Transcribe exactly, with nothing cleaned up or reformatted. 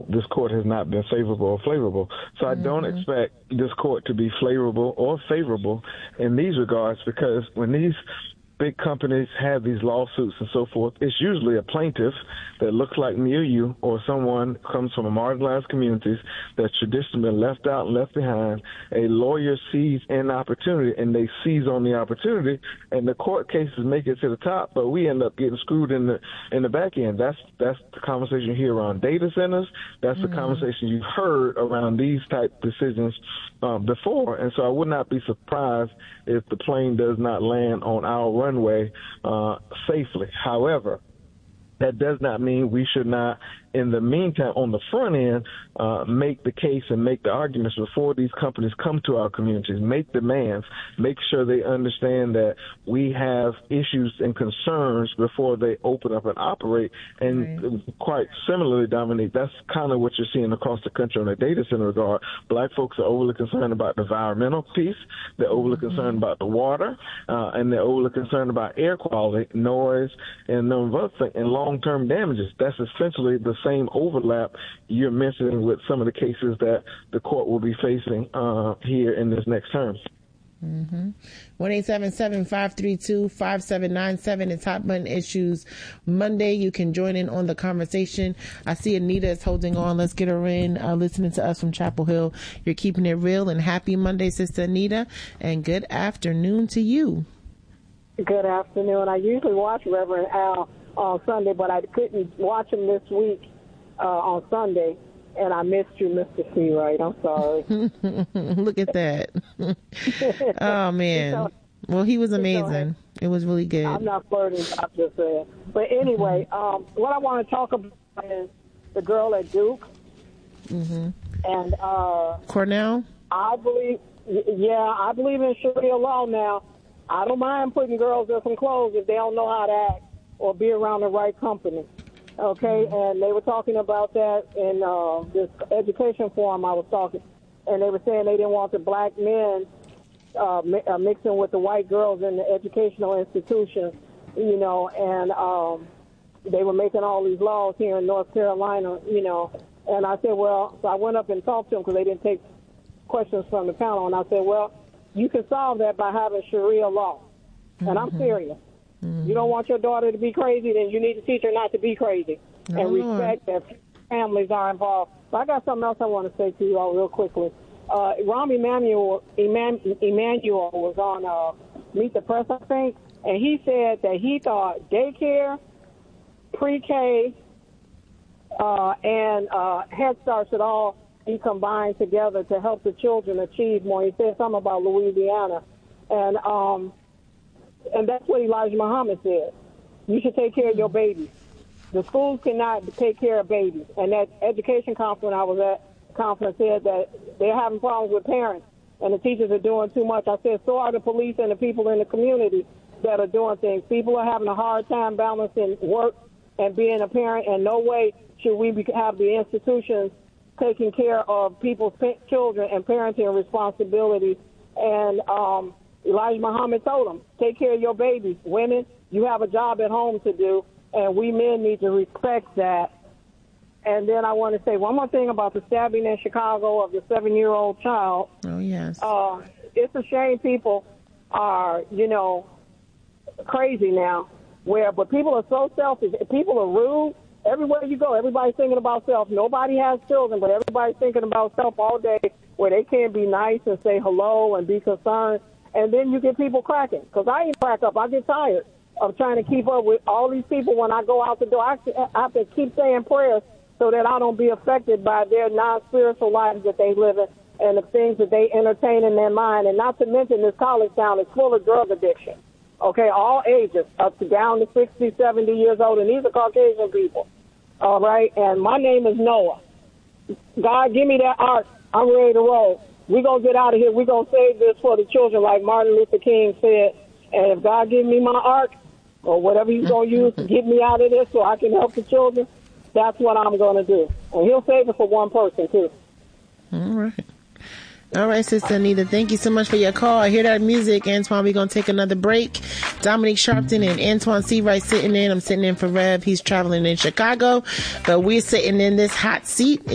this court has not been favorable or favorable. So I mm-hmm. don't expect this court to be favorable or favorable in these regards, because when these big companies have these lawsuits and so forth, it's usually a plaintiff that looks like me or you, or someone comes from a marginalized communities that's traditionally been left out and left behind. A lawyer sees an opportunity and they seize on the opportunity, and the court cases make it to the top, but we end up getting screwed in the in the back end. That's that's the conversation you hear around data centers. That's mm-hmm. the conversation you've heard around these type decisions um, before. And so I would not be surprised if the plane does not land on our runway uh, safely. However, that does not mean we should not, in the meantime, on the front end, uh, make the case and make the arguments before these companies come to our communities, make demands, make sure they understand that we have issues and concerns before they open up and operate. And right. quite similarly, Dominique, that's kind of what you're seeing across the country in the data center regard. Black folks are overly concerned about the environmental piece. They're overly mm-hmm. concerned about the water, uh, and they're overly concerned about air quality, noise, and a number of other things, and long-term damages. That's essentially the same overlap you're mentioning with some of the cases that the court will be facing uh, here in this next term. Mm-hmm. one eight seven seven, five three two, five seven nine seven is Hot Button Issues Monday. You can join in on the conversation. I see Anita is holding on. Let's get her in, uh, listening to us from Chapel Hill. You're keeping it real, and happy Monday, Sister Anita, and good afternoon to you. Good afternoon. I usually watch Reverend Al on Sunday, but I couldn't watch him this week uh, on Sunday, and I missed you, Mister Seawright. I'm sorry. Look at that. Oh, man. Well, he was amazing. It was really good. I'm not flirting, I'm just saying. But anyway, um, what I want to talk about is the girl at Duke. Mm-hmm. And uh, Cornell? I believe, yeah, I believe in Sharia law now. I don't mind putting girls in some clothes if they don't know how to act or be around the right company. Okay, and they were talking about that in uh, this education forum I was talking, and they were saying they didn't want the black men uh, mi- uh, mixing with the white girls in the educational institutions, you know, and um, they were making all these laws here in North Carolina, you know, and I said, well, so I went up and talked to them because they didn't take questions from the panel, and I said, well, you can solve that by having Sharia law, and mm-hmm. I'm serious. Mm-hmm. You don't want your daughter to be crazy, then you need to teach her not to be crazy oh, and respect Lord. that families are involved. But I got something else I want to say to you all real quickly. Uh, Rahm Emanuel, Eman, Emanuel was on uh, Meet the Press, I think, and he said that he thought daycare, pre-K, uh, and uh, Head Start should all be combined together to help the children achieve more. He said something about Louisiana. And um, and that's what Elijah Muhammad said. You should take care of your babies. The schools cannot take care of babies. And that education conference I was at, conference said that they're having problems with parents and the teachers are doing too much. I said, so are the police and the people in the community that are doing things. People are having a hard time balancing work and being a parent, and no way should we be, have the institutions taking care of people's children and parenting responsibilities. And um, Elijah Muhammad told them, take care of your babies. Women, you have a job at home to do, and we men need to respect that. And then I want to say one more thing about the stabbing in Chicago of the seven-year-old child. Oh, yes. Uh, it's a shame people are, you know, crazy now, where, but people are so selfish. People are rude. Everywhere you go, everybody's thinking about self. Nobody has children, but everybody's thinking about self all day, where they can't be nice and say hello and be concerned. And then you get people cracking. Because I even crack up. I get tired of trying to keep up with all these people when I go out the door. I have to keep saying prayers so that I don't be affected by their non-spiritual lives that they live in and the things that they entertain in their mind. And not to mention this college town is full of drug addiction. Okay, all ages, up to down to sixty, seventy years old. And these are Caucasian people. All right, and my name is Noah. God, give me that ark. I'm ready to roll. We're going to get out of here. We're going to save this for the children, like Martin Luther King said. And if God give me my ark, or whatever he's going to use to get me out of this so I can help the children, that's what I'm going to do. And he'll save it for one person, too. All right. All right, Sister Anita, thank you so much for your call. I hear that music, Antoine. We're going to take another break. Dominique Sharpton and Antoine Seawright sitting in. I'm sitting in for Rev. He's traveling in Chicago, but we're sitting in this hot seat.